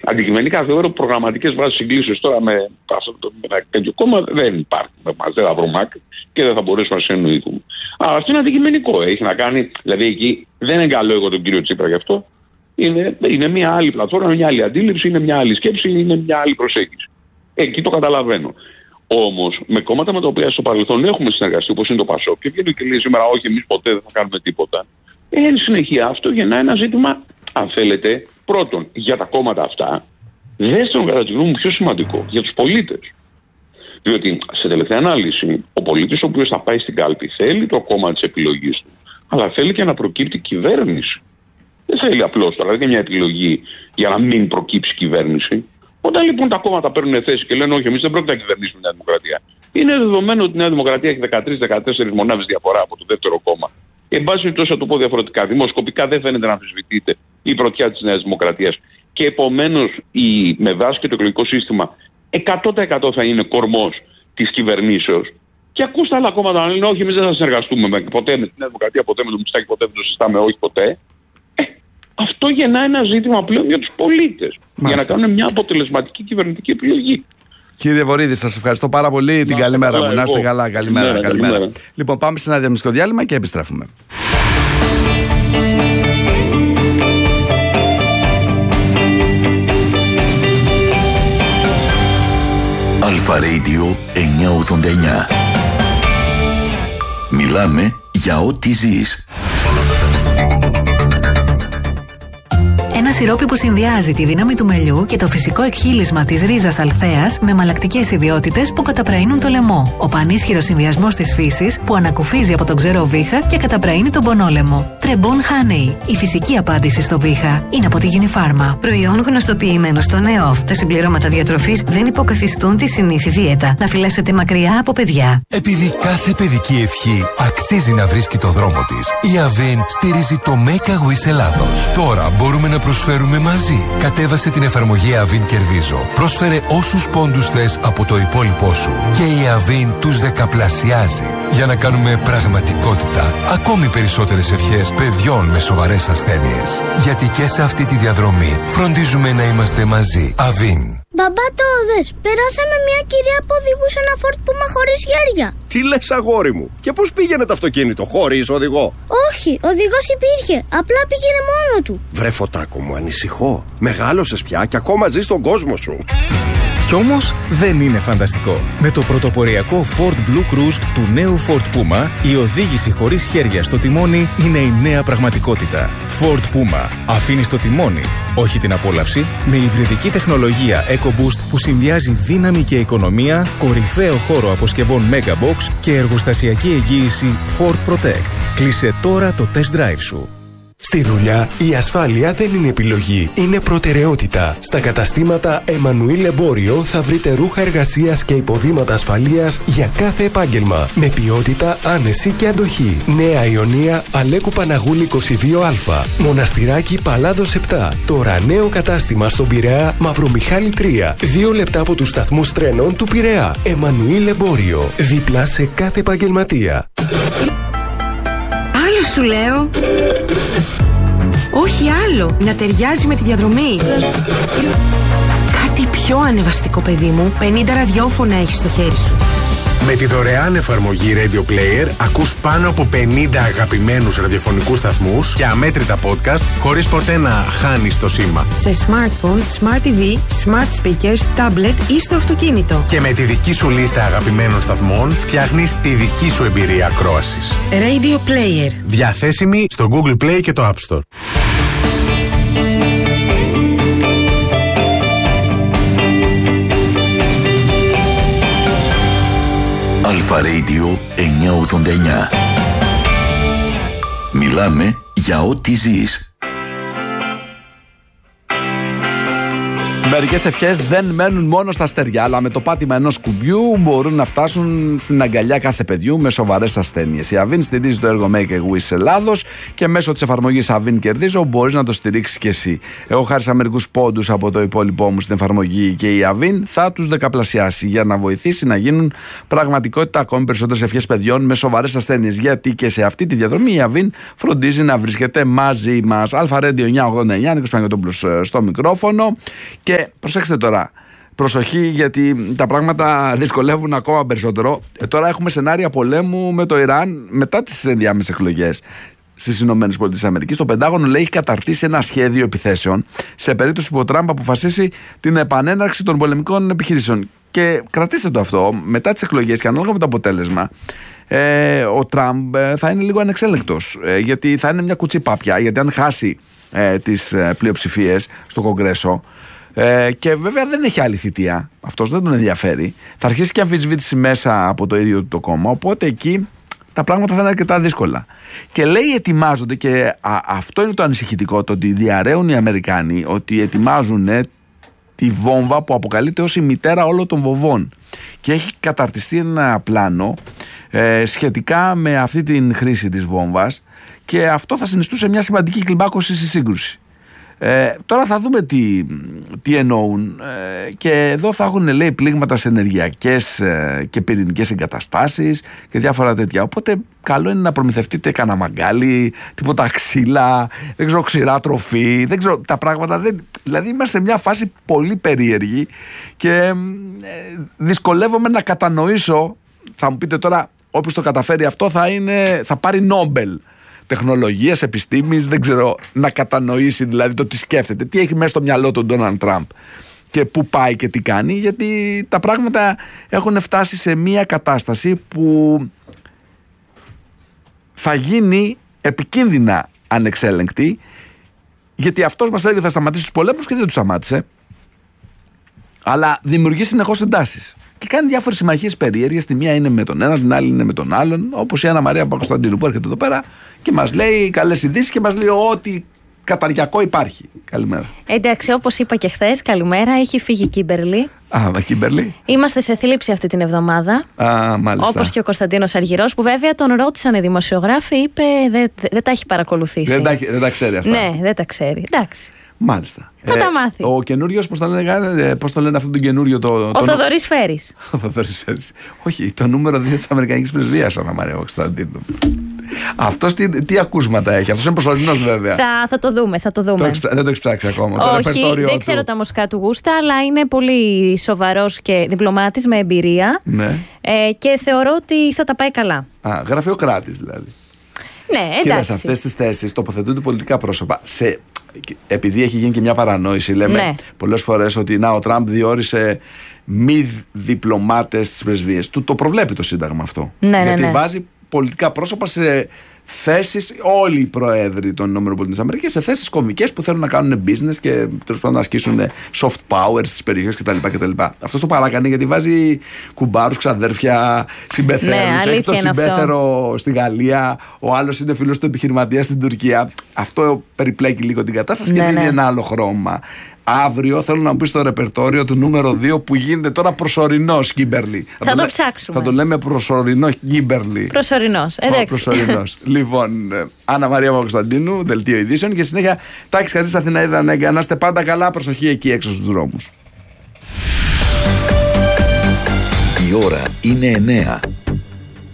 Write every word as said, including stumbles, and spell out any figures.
Αντικειμενικά θεωρώ προγραμματικές βάσεις συγκλήσεως τώρα με, με ένα τέτοιο κόμμα δεν υπάρχει. Μας δεν θα βρούμε άκρη και δεν θα μπορέσουμε να συνεννοηθούμε. Αλλά αυτό είναι αντικειμενικό. Έχει να κάνει, δηλαδή εκεί δεν εγκαλώ εγώ τον κύριο Τσίπρα γι' αυτό. Είναι, είναι μια άλλη πλατφόρμα, μια άλλη αντίληψη, είναι μια άλλη σκέψη, είναι μια άλλη προσέγγιση. Εκεί το καταλαβαίνω. Όμως με κόμματα με τα οποία στο παρελθόν έχουμε συνεργαστεί, όπως είναι το ΠΑΣΟΚ, και βγαίνει και λέει σήμερα, όχι, εμείς ποτέ δεν θα κάνουμε τίποτα. Ε, εν συνεχεία αυτό γεννά ένα ζήτημα, αν θέλετε, πρώτον για τα κόμματα αυτά, δεύτερον κατά τη γνώμη μου πιο σημαντικό, για τους πολίτες. Διότι σε τελευταία ανάλυση, ο πολίτης ο οποίος θα πάει στην κάλπη θέλει το κόμμα της επιλογής του, αλλά θέλει και να προκύπτει κυβέρνηση. Δεν θέλει απλώς τώρα, δεν είναι μια επιλογή για να μην προκύψει κυβέρνηση. Όταν λοιπόν τα κόμματα παίρνουν θέση και λένε όχι, εμείς δεν πρόκειται να κυβερνήσουμε τη Νέα Δημοκρατία. Είναι δεδομένο ότι η Νέα Δημοκρατία έχει δεκατρείς με δεκατέσσερις μονάδες διαφορά από το δεύτερο κόμμα. Εν πάση περιπτώσει, θα το πω διαφορετικά. Δημοσκοπικά δεν φαίνεται να αμφισβητείται η πρωτιά της Νέας Δημοκρατίας. Και επομένως, με βάση και το εκλογικό σύστημα, εκατό τοις εκατό θα είναι κορμός της κυβερνήσεως. Και ακούστε άλλα κόμματα να λένε όχι, εμείς δεν θα συνεργαστούμε με, ποτέ με τη Νέα Δημοκρατία, ποτέ με τον Μητσοτάκη, ποτέ δεν το συζητάμε, όχι ποτέ. Αυτό γεννά ένα ζήτημα πλέον για τους πολίτες. Μάλιστα. Για να κάνουν μια αποτελεσματική κυβερνητική επιλογή. Κύριε Βορίδη, σας ευχαριστώ πάρα πολύ. Να, την καλημέρα μου. Να είστε καλά. Καλημέρα. Καλημέρα, καλημέρα. καλημέρα. Λοιπόν, πάμε σε ένα διαμιστικό διάλειμμα και επιστρέφουμε. Αλφα Radio εννιακόσια ογδόντα εννιά. Μιλάμε για ό,τι ζεις. Ένα σιρόπι που συνδυάζει τη δύναμη του μελιού και το φυσικό εκχύλισμα της ρίζας αλθέας με μαλακτικές ιδιότητες που καταπραίνουν το λαιμό. Ο πανίσχυρος συνδυασμός της φύσης που ανακουφίζει από τον ξερό βήχα και καταπραίνει τον πονόλαιμο. Τρεμπόν Honey. Η φυσική απάντηση στο βήχα είναι από τη Γινιφάρμα. Προϊόν γνωστοποιημένο στο ΝΕΟΦ. Τα συμπληρώματα διατροφής δεν υποκαθιστούν τη συνήθη δίαιτα. Να φυλάσσετε μακριά από παιδιά. Επειδή κάθε παιδική ευχή αξίζει να βρίσκει το δρόμο της, η Αβίν στηρίζει το Make a Wish Ελλάδος. Τώρα μπορούμε να προσφέρουμε μαζί. Κατέβασε την εφαρμογή Αβίν Κερδίζω. Πρόσφερε όσους πόντους θες από το υπόλοιπό σου. Και η Αβίν τους δεκαπλασιάζει. Για να κάνουμε πραγματικότητα ακόμη περισσότερες ευχές παιδιών με σοβαρές ασθένειες. Γιατί και σε αυτή τη διαδρομή φροντίζουμε να είμαστε μαζί. Αβίν. Μπαμπά, το δες. Περάσαμε μια κυρία που οδηγούσε ένα Ford Puma χωρίς χέρια. Τι λες, αγόρι μου? Και πώς πήγαινε το αυτοκίνητο, χωρίς οδηγό? Όχι, οδηγός υπήρχε. Απλά πήγαινε μόνο του. Βρε φωτάκο μου, ανησυχώ. Μεγάλωσες πια και ακόμα ζεις στον κόσμο σου. Κι όμως δεν είναι φανταστικό. Με το πρωτοποριακό Ford Blue Cruise του νέου Ford Puma, η οδήγηση χωρίς χέρια στο τιμόνι είναι η νέα πραγματικότητα. Ford Puma. Αφήνει το τιμόνι, όχι την απόλαυση, με υβριδική τεχνολογία EcoBoost που συνδυάζει δύναμη και οικονομία, κορυφαίο χώρο αποσκευών Megabox και εργοστασιακή εγγύηση Ford Protect. Κλείσε τώρα το test drive σου. Στη δουλειά, η ασφάλεια δεν είναι επιλογή, είναι προτεραιότητα. Στα καταστήματα Εμμανουήλ Εμπόριο θα βρείτε ρούχα εργασίας και υποδήματα ασφαλείας για κάθε επάγγελμα. Με ποιότητα, άνεση και αντοχή. Νέα Ιωνία, Αλέκου Παναγούλη είκοσι δύο Α. Μοναστηράκι Παλάδος επτά. Τώρα νέο κατάστημα στον Πειραιά, Μαυρομιχάλη τρία. Δύο λεπτά από τους σταθμούς τρένων του Πειραιά. Εμμανουήλ Εμπόριο. Δίπλα σε κάθε επαγγελματία. Άλλο σου λέω. Όχι άλλο. Να ταιριάζει με τη διαδρομή. Κάτι πιο ανεβαστικό, παιδί μου. πενήντα ραδιόφωνα έχεις στο χέρι σου. Με τη δωρεάν εφαρμογή Radio Player ακούς πάνω από πενήντα αγαπημένους ραδιοφωνικούς σταθμούς και αμέτρητα podcast χωρίς ποτέ να χάνεις το σήμα. Σε smartphone, smart τι βι, smart speakers, tablet ή στο αυτοκίνητο. Και με τη δική σου λίστα αγαπημένων σταθμών φτιάχνεις τη δική σου εμπειρία ακρόασης. Radio Player. Διαθέσιμη στο Google Play και το App Store. Αλφα Radio εννιακόσια ογδόντα εννιά. Μιλάμε για ό,τι ζεις. Μερικές ευχές δεν μένουν μόνο στα αστεριά, αλλά με το πάτημα ενός κουμπιού μπορούν να φτάσουν στην αγκαλιά κάθε παιδιού με σοβαρές ασθένειες. Η Αβίν στηρίζει το έργο Make a Wish Ελλάδος και μέσω της εφαρμογής Αβίν Κερδίζω μπορείς να το στηρίξεις κι εσύ. Εγώ χάρισα μερικούς πόντους από το υπόλοιπό μου στην εφαρμογή και η Αβίν θα τους δεκαπλασιάσει για να βοηθήσει να γίνουν πραγματικότητα ακόμη περισσότερες ευχές παιδιών με σοβαρές ασθένειες. Γιατί και σε αυτή τη διαδρομή η Αβίν φροντίζει να βρίσκεται μαζί μας. Αλφα Radio εννιακόσια ογδόντα εννιά, Νίκος Παναγιωτόπουλος στο μικρόφωνο. Και Και προσέξτε τώρα, προσοχή, γιατί τα πράγματα δυσκολεύουν ακόμα περισσότερο. Ε, τώρα έχουμε σενάρια πολέμου με το Ιράν μετά τις ενδιάμεσες εκλογές στις Ηνωμένες Πολιτείες της Αμερικής. Το Πεντάγωνο, λέει, έχει καταρτήσει ένα σχέδιο επιθέσεων σε περίπτωση που ο Τραμπ αποφασίσει την επανέναρξη των πολεμικών επιχειρήσεων. Και κρατήστε το αυτό, μετά τις εκλογές και ανάλογα με το αποτέλεσμα, ε, ο Τραμπ ε, θα είναι λίγο ανεξέλεγκτος. Ε, γιατί θα είναι μια κουτσιπάπια. Γιατί αν χάσει ε, τις ε, πλειοψηφίες στο Κογκρέσο, ε, και βέβαια δεν έχει άλλη θητεία, αυτός δεν τον ενδιαφέρει, θα αρχίσει και αμφισβήτηση μέσα από το ίδιο το κόμμα. Οπότε εκεί τα πράγματα θα είναι αρκετά δύσκολα. Και λέει ετοιμάζονται, και α, αυτό είναι το ανησυχητικό, το ότι διαρρέουν οι Αμερικάνοι ότι ετοιμάζουν ε, τη βόμβα που αποκαλείται ως η μητέρα όλων των βομβών. Και έχει καταρτιστεί ένα πλάνο ε, σχετικά με αυτή την χρήση της βόμβας, και αυτό θα συνιστούσε μια σημαντική κλιμάκωση στη σύγκρουση. Ε, τώρα θα δούμε τι, τι εννοούν, ε, και εδώ θα έχουν, λέει, πλήγματα σε ενεργειακές ε, και πυρηνικές εγκαταστάσεις και διάφορα τέτοια. Οπότε καλό είναι να προμηθευτείτε κανένα μαγκάλι, τίποτα ξύλα, δεν ξέρω, ξηρά τροφή, δεν ξέρω, τα πράγματα δεν... Δηλαδή είμαστε σε μια φάση πολύ περίεργη και ε, δυσκολεύομαι να κατανοήσω. Θα μου πείτε τώρα, όποιος το καταφέρει αυτό θα, είναι, θα πάρει Νόμπελ τεχνολογίας, επιστήμης, δεν ξέρω, να κατανοήσει δηλαδή το τι σκέφτεται, τι έχει μέσα στο μυαλό του Ντόναλντ Τραμπ και πού πάει και τι κάνει, γιατί τα πράγματα έχουν φτάσει σε μια κατάσταση που θα γίνει επικίνδυνα ανεξέλεγκτη, γιατί αυτός μας έλεγε ότι θα σταματήσει τους πολέμους και δεν τους σταμάτησε, αλλά δημιουργεί συνεχώς εντάσεις. Και κάνει διάφορες συμμαχίες περίεργες. Τη μία είναι με τον ένα, την άλλη είναι με τον άλλον. Όπως η Άννα Μαρία Παπακοσταντίνου που έρχεται εδώ πέρα και μας λέει καλές ειδήσεις και μας λέει ό,τι καταριακό υπάρχει. Καλημέρα. Εντάξει, όπως είπα και χθες, καλημέρα. Έχει φύγει η Κίμπερλι. Α, η Κίμπερλι. Είμαστε σε θλίψη αυτή την εβδομάδα. Α, μάλιστα. Όπως και ο Κωνσταντίνος Αργυρός, που βέβαια τον ρώτησαν οι δημοσιογράφοι, είπε δεν δε, δε τα έχει παρακολουθήσει. Δεν τα, δεν τα ξέρει αυτά. Ναι, δεν τα ξέρει. Εντάξει. Μάλιστα. Θα ε, τα μάθει. Ο καινούριος, πώς το λένε, πώς το λένε αυτόν τον καινούριο. Το, ο το... Θοδωρής Φέρης. Ο Θοδωρής Φέρης. Όχι, το νούμερο δύο της Αμερικανικής Πρεσβείας, Άννα Μαρία Παπακοσταντίνου. Αυτός τι, τι ακούσματα έχει, αυτός είναι προσωρινός βέβαια. Θα, θα το δούμε, θα το δούμε. Το έχεις, δεν το έχεις ψάξει ακόμα. Όχι, το δεν του. ξέρω τα μουσικά του γούστα, αλλά είναι πολύ σοβαρός και διπλωμάτης με εμπειρία. Ναι. Ε, και θεωρώ ότι θα τα πάει καλά. Α, γραφειοκράτης δηλαδή. Ναι, εντάξει. Κοίτα, σε αυτές τις θέσεις τοποθετούνται πολιτικά πρόσωπα. Σε, επειδή έχει γίνει και μια παρανόηση, λέμε ναι. πολλές φορές ότι να, ο Τραμπ διόρισε μη διπλωμάτες στις πρεσβείες του. Το προβλέπει το Σύνταγμα αυτό. Ναι, γιατί ναι, ναι. βάζει πολιτικά πρόσωπα σε θέσεις, όλοι οι προέδροι των ΗΠΑ, σε θέσεις κομβικές που θέλουν να κάνουν business και τέλος πάντων να ασκήσουν soft power στις περιοχές κτλ. Αυτό το παράκανε γιατί βάζει κουμπάρους, ξαδέρφια, συμπεθέρους. Ναι, έχει το συμπέθερο αυτό στη Γαλλία, ο άλλος είναι φίλος του επιχειρηματία στην Τουρκία. Αυτό περιπλέκει λίγο την κατάσταση, ναι, και δίνει ναι. ένα άλλο χρώμα. Αύριο θέλω να μου πει στο ρεπερτόριο του νούμερο δύο που γίνεται τώρα προσωρινός Κίμπερλι. Θα, θα το, το ψάξουμε. Θα το λέμε προσωρινό Κίμπερλι. Προσωρινός, εντάξει. Προσωρινός. Λοιπόν, Άννα Μαρία Παπακοσταντίνου, δελτίο ειδήσεων, και συνέχεια Τάκης Χατζής, Αθηναίδα Νέγκα. Να είστε πάντα καλά, προσοχή εκεί έξω στους δρόμους. Η ώρα είναι εννέα.